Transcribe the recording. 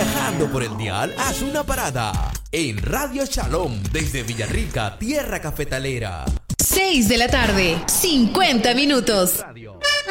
Viajando por el dial, haz una parada en Radio Shalom desde Villarrica, tierra cafetalera. 6 de la tarde, 50 minutos.